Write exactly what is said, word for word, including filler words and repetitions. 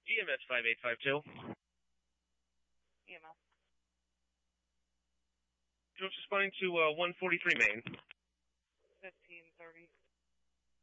E M S five eight five two. E M S. Just responding to uh, one forty-three Main. fifteen thirty.